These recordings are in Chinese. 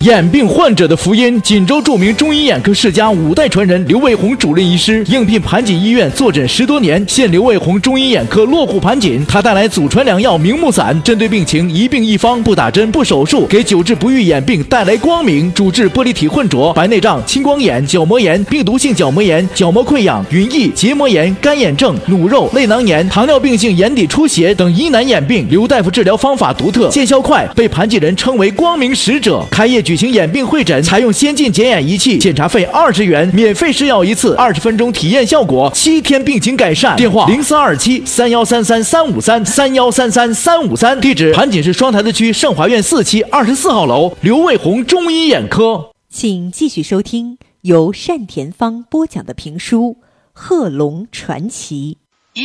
眼病患者的福音。锦州著名中医眼科世家5代传人刘卫红主任医师应聘盘锦医院坐诊10多年，现刘卫红中医眼科落户盘锦。他带来祖传良药明目散，针对病情一病一方，不打针不手术，给久治不愈眼病带来光明。主治玻璃体混浊、白内障、青光眼、角膜炎、病毒性角膜炎、角膜溃疡、云翳、结膜炎、干眼症、努肉、泪囊炎、糖尿病性眼底出血等疑难眼病。刘大夫治疗方法独特，见效快，被盘锦人称为光明使者。开业举行眼病会诊，采用先进检验仪器，检查费20元，免费试药1次，20分钟体验效果，7天病情改善。电话0427-3133-353-3133-353，地址盘锦市双台子区盛华苑4期24号楼，刘卫红中医眼科。 请继续收听由单田芳播讲的评书《贺龙传奇》。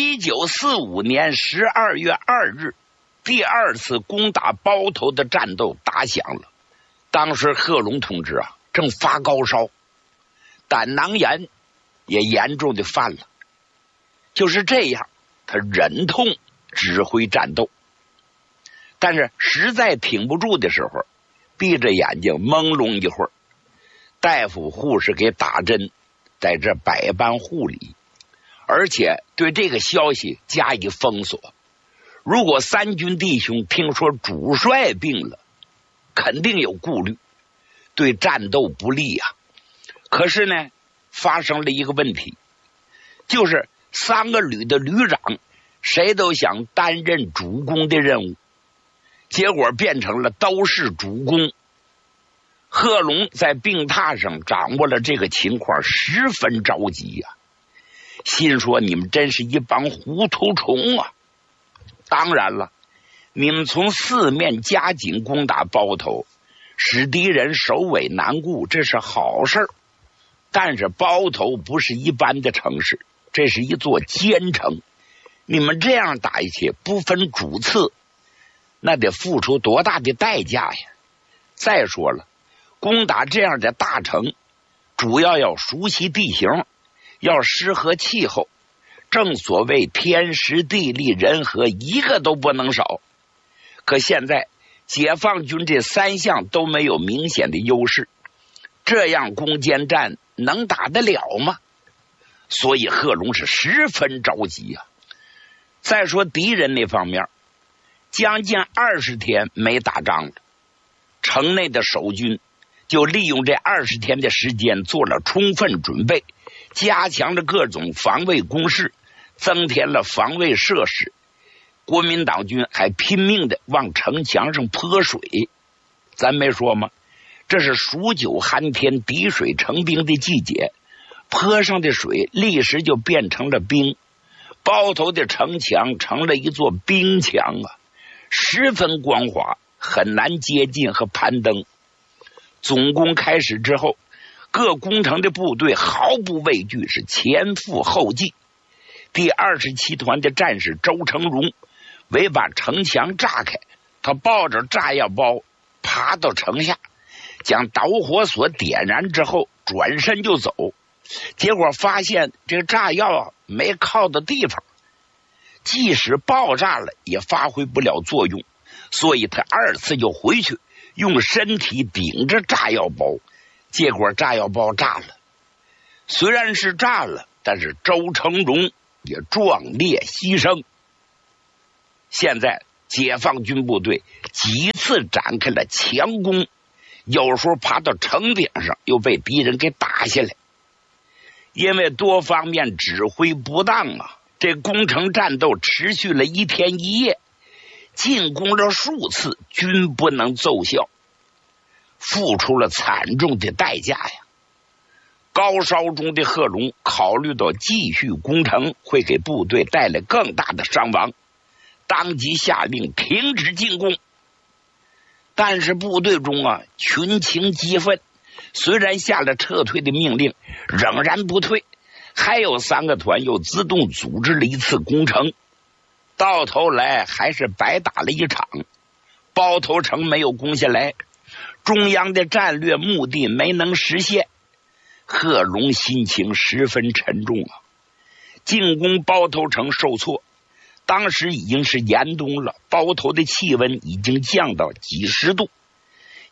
1945年12月2日，第2次攻打包头的战斗打响了。当时贺龙同志正发高烧，胆囊炎也严重的犯了。就是这样，他忍痛指挥战斗，但是实在挺不住的时候，闭着眼睛朦胧一会儿，大夫护士给打针，在这百般护理，而且对这个消息加以封锁。如果三军弟兄听说主帅病了，肯定有顾虑，对战斗不利啊。可是呢，发生了一个问题，就是3个旅的旅长谁都想担任主攻的任务，结果变成了都是主攻。贺龙在病榻上掌握了这个情况，十分着急呀，心说你们真是一帮糊涂虫啊！当然了，你们从4面加紧攻打包头，使敌人首尾难顾，这是好事儿。但是包头不是一般的城市，这是一座坚城，你们这样打下去，不分主次，那得付出多大的代价呀！再说了，攻打这样的大城，主要熟悉地形，要适合气候，正所谓天时地利人和，一个都不能少。可现在解放军这3项都没有明显的优势，这样攻坚战能打得了吗？所以贺龙是十分着急呀。再说敌人那方面，将近20天没打仗了，城内的守军就利用这20天的时间做了充分准备，加强了各种防卫工事，增添了防卫设施。国民党军还拼命的往城墙上泼水，咱没说吗？这是数9寒天滴水成冰的季节，泼上的水立时就变成了冰，包头的城墙成了一座冰墙啊，十分光滑，很难接近和攀登。总攻开始之后，各攻城的部队毫不畏惧，是前赴后继。第27团的战士周成荣为把城墙炸开，他抱着炸药包爬到城下，将导火索点燃之后转身就走，结果发现这个炸药没靠的地方，即使爆炸了也发挥不了作用，所以他2次又回去，用身体顶着炸药包，结果炸药包炸了。虽然是炸了，但是周成荣也壮烈牺牲。现在解放军部队几次展开了强攻，有时候爬到城顶上又被敌人给打下来。因为多方面指挥不当啊，这攻城战斗持续了1天1夜，进攻了数次，均不能奏效，付出了惨重的代价呀。高烧中的贺龙考虑到继续攻城会给部队带来更大的伤亡，当即下令停止进攻。但是部队中群情激愤，虽然下了撤退的命令，仍然不退，还有3个团又自动组织了一次攻城，到头来还是白打了一场。包头城没有攻下来，中央的战略目的没能实现，贺龙心情十分沉重啊。进攻包头城受挫，当时已经是严冬了，包头的气温已经降到几10度，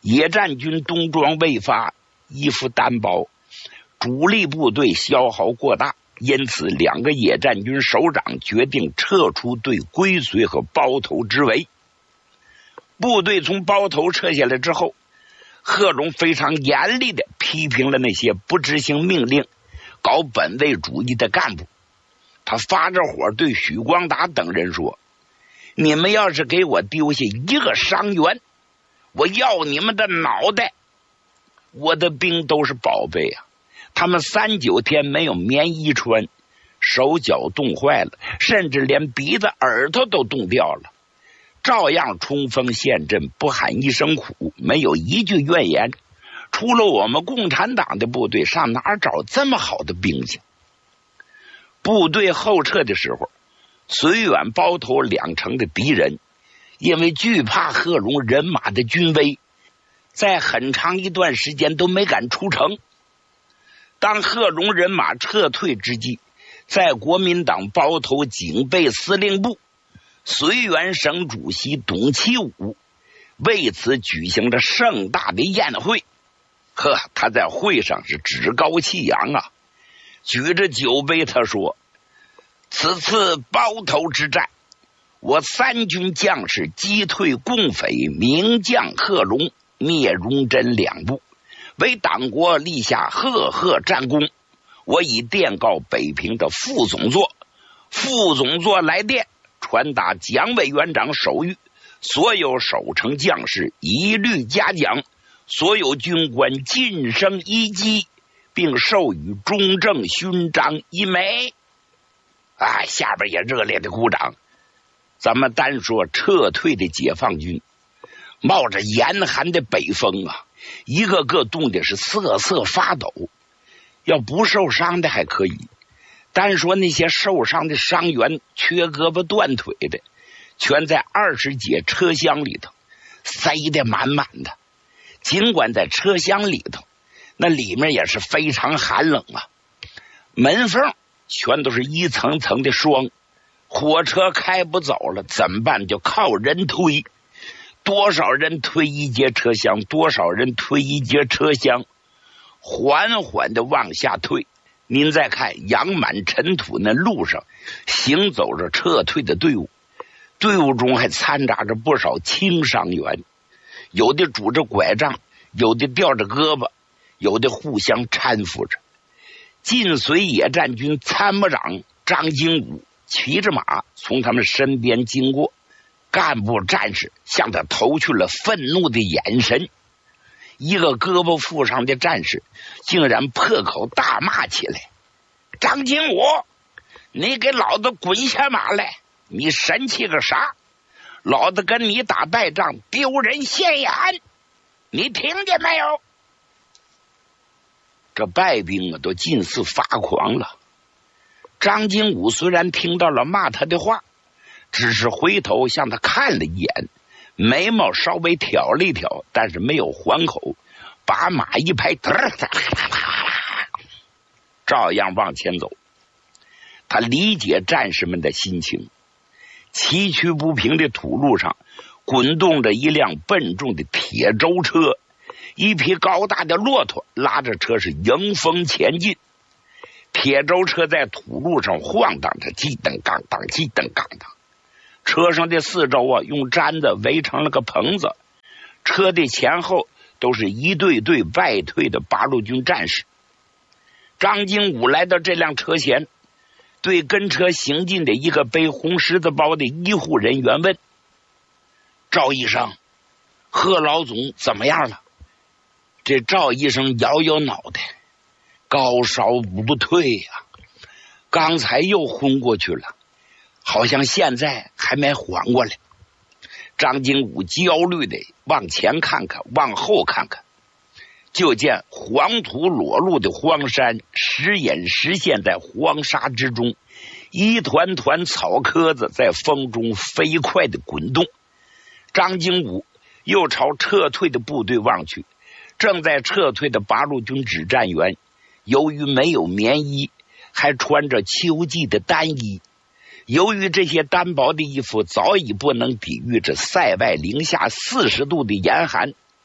野战军冬装未发，衣服单薄，主力部队消耗过大，因此2个野战军首长决定撤出对龟随和包头之围。部队从包头撤下来之后，贺龙非常严厉地批评了那些不执行命令、搞本位主义的干部。他发着火对许光达等人说：“你们要是给我丢下一个伤员，我要你们的脑袋！我的兵都是宝贝啊，他们3、9天没有棉衣穿，手脚冻坏了，甚至连鼻子、耳朵都冻掉了，照样冲锋陷阵，不喊一声苦，没有一句怨言。除了我们共产党的部队，上哪儿找这么好的兵去？”部队后撤的时候，绥远、包头2城的敌人因为惧怕贺龙人马的军威，在很长一段时间都没敢出城。当贺龙人马撤退之际，在国民党包头警备司令部，绥远省主席董其武为此举行了盛大的宴会。他在会上是趾高气扬啊，举着酒杯他说：“此次包头之战，我3军将士击退共匪，名将贺龙，灭荣臻2部，为党国立下赫赫战功。我已电告北平的副总座，副总座来电传达蒋委员长手谕，所有守城将士一律嘉奖，所有军官晋升1级，并授予中正勋章1枚。”下边也热烈的鼓掌。咱们单说撤退的解放军，冒着严寒的北风啊，一个个冻的是瑟瑟发抖。要不受伤的还可以，单说那些受伤的伤员，缺胳膊断腿的，全在20节车厢里头塞得满满的。尽管在车厢里头，那里面也是非常寒冷啊，门缝全都是一层层的霜，火车开不走了怎么办？就靠人推，多少人推1节车厢，多少人推1节车厢，缓缓的往下退。您再看扬满尘土那路上行走着撤退的队伍，队伍中还掺杂着不少轻伤员，有的拄着拐杖，有的吊着胳膊，有的互相搀扶着。晋绥野战军参谋长张经武骑着马从他们身边经过，干部战士向他投去了愤怒的眼神。一个胳膊负伤的战士竟然破口大骂起来：“张经武，你给老子滚下马来！你神气个啥？老子跟你打败仗丢人现眼，你听见没有？”这败兵都近似发狂了。张经武虽然听到了骂他的话，只是回头向他看了一眼，眉毛稍微挑了一挑，但是没有还口，把马一拍，照样往前走。他理解战士们的心情。崎岖不平的土路上滚动着一辆笨重的铁轴车，一匹高大的骆驼拉着车是迎风前进。铁轴车在土路上晃荡着，叽噔当当，叽噔当当。车上的四周用毡子围成了个棚子，车的前后都是一队队败退的八路军战士。张经武来到这辆车前，对跟车行进的一个背红十字包的医护人员问：“赵医生，贺老总怎么样了？”这赵医生摇摇脑袋，高烧不退呀，刚才又昏过去了，好像现在还没缓过来。张经武焦虑的往前看看，往后看看，就见黄土裸露的荒山时隐时现在黄沙之中，一团团草壳子在风中飞快的滚动。张经武又朝撤退的部队望去，正在撤退的八路军指战员由于没有棉衣，还穿着秋季的单衣，由于这些单薄的衣服早已不能抵御这塞外零下40度的严寒，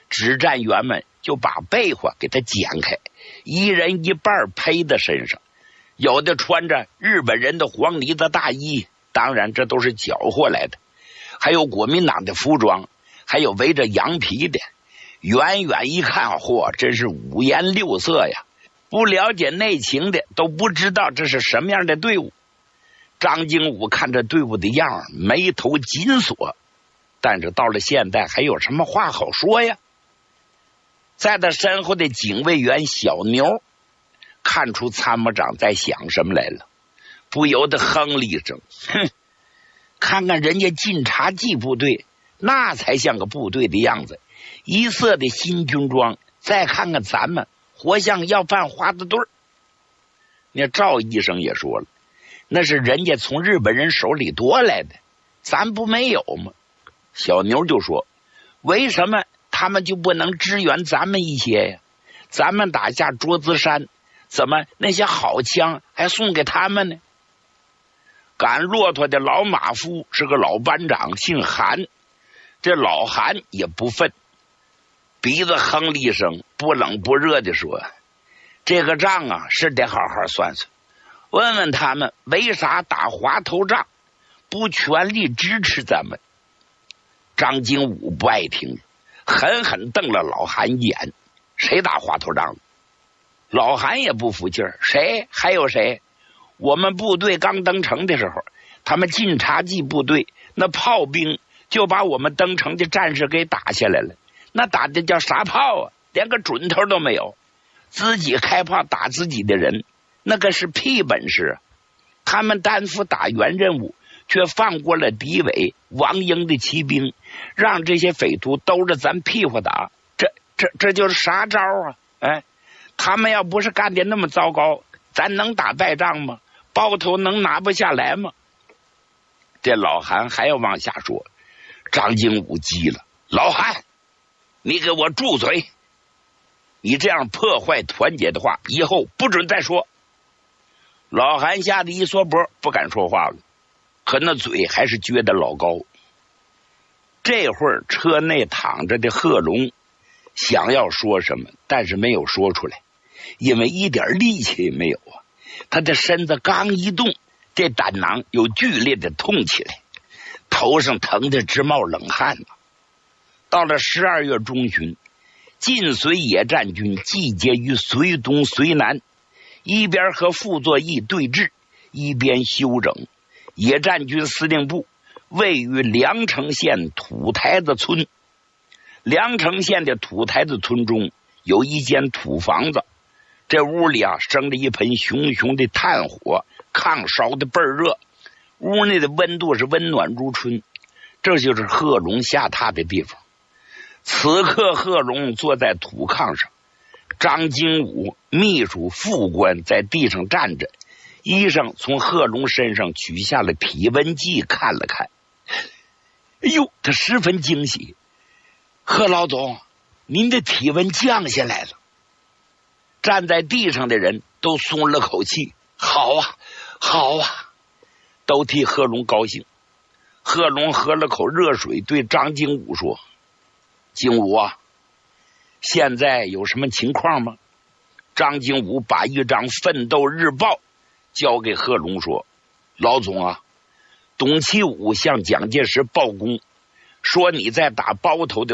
指战员们就把被窝给他剪开，一人一半披在身上，有的穿着日本人的黄呢子大衣，当然这都是缴获来的，还有国民党的服装，还有围着羊皮的。远远一看，嚯，真是五颜六色呀！不了解内情的都不知道这是什么样的队伍。张经武看着队伍的样，眉头紧锁，但是到了现在还有什么话好说呀？在他身后的警卫员小牛看出参谋长在想什么来了，不由得哼了一声，哼，看看人家晋察冀部队，那才像个部队的样子，一色的新军装，再看看咱们，活像要饭花子堆儿。那赵医生也说了，那是人家从日本人手里夺来的，咱不没有吗？小牛就说，为什么他们就不能支援咱们一些呀？咱们打下卓资山，怎么那些好枪还送给他们呢？赶骆驼的老马夫是个老班长，姓韩，这老韩也不忿，鼻子哼了一声，不冷不热的说，这个仗啊是得好好算算，问问他们为啥打滑头仗，不全力支持咱们。张经武不爱听，狠狠瞪了老韩一眼，谁打滑头仗了？老韩也不服劲儿，谁？还有谁？我们部队刚登城的时候，他们晋察冀部队那炮兵就把我们登城的战士给打下来了，那打的叫啥炮啊？连个准头都没有，自己开炮打自己的人，那个是屁本事啊！他们担负打援任务，却放过了敌伪王英的骑兵，让这些匪徒兜着咱屁股打，这就是啥招啊？哎，他们要不是干的那么糟糕，咱能打败仗吗？包头能拿不下来吗？这老韩还要往下说，张经武急了，老韩，你给我住嘴！你这样破坏团结的话，以后不准再说。老韩吓得一缩脖，不敢说话了，可那嘴还是撅得老高。这会儿车内躺着的贺龙想要说什么，但是没有说出来，因为一点力气也没有啊。他的身子刚一动，这胆囊又剧烈的痛起来，头上疼得直冒冷汗了。到了12月中旬，晋绥野战军集结于绥东、绥南，一边和傅作义对峙，一边休整。野战军司令部位于凉城县土台子村，凉城县的土台子村中有一间土房子，这屋里啊生着一盆熊熊的炭火，炕烧的倍儿热，屋内的温度是温暖如春，这就是贺龙下榻的地方。此刻贺龙坐在土炕上，张经武秘书副官在地上站着，医生从贺龙身上取下了体温计看了看，哎呦，他十分惊喜，贺老总，您的体温降下来了。站在地上的人都松了口气，好啊好啊，都替贺龙高兴。贺龙喝了口热水，对张经武说，经武啊，现在有什么情况吗？张经武把一张奋斗日报交给贺龙说，老总啊，董其武向蒋介石报功，说你在打包头的